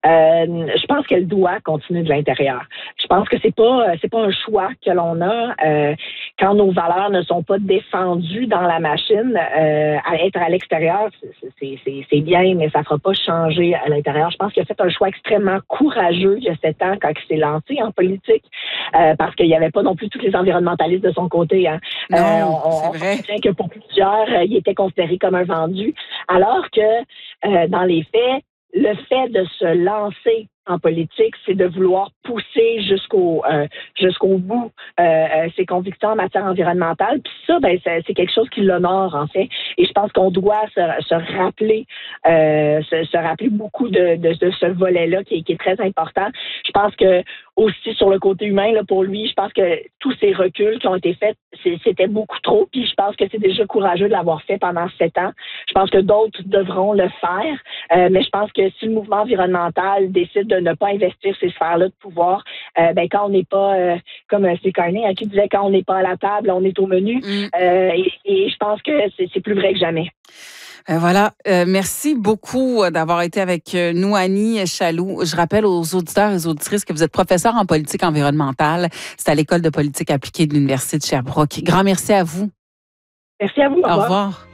Je pense qu'elle doit continuer de l'intérieur. Je pense que c'est pas un choix que l'on a quand nos valeurs ne sont pas défendues dans la machine. À être à l'extérieur, c'est bien, mais ça fera pas changer à l'intérieur. Je pense qu'il a fait un choix extrêmement courageux il y a 7 ans quand il s'est lancé en politique, parce qu'il n'y avait pas non plus tous les environnementalistes de son côté. Hein. Non, c'est On vrai. sait bien que pour plusieurs, il était considéré comme un vendu, alors que dans les faits, le fait de se lancer en politique, c'est de vouloir pousser jusqu'au bout ses convictions en matière environnementale. Puis ça, c'est quelque chose qui l'honore, en fait. Et je pense qu'on doit se rappeler se rappeler beaucoup de ce volet-là qui est très important. Je pense que aussi sur le côté humain, là, pour lui, je pense que tous ces reculs qui ont été faits, c'était beaucoup trop. Puis je pense que c'est déjà courageux de l'avoir fait pendant 7 ans. Je pense que d'autres devront le faire. Mais je pense que si le mouvement environnemental décide de ne pas investir ces sphères-là de pouvoir, quand on n'est pas, comme c'est Carney qui disait, quand on n'est pas à la table, on est au menu. Et je pense que c'est plus vrai que jamais. Voilà. Merci beaucoup d'avoir été avec nous, Annie Chaloux. Je rappelle aux auditeurs et aux auditrices que vous êtes professeur en politique environnementale. C'est à l'École de politique appliquée de l'Université de Sherbrooke. Grand merci à vous. Merci à vous. Au Au revoir. revoir.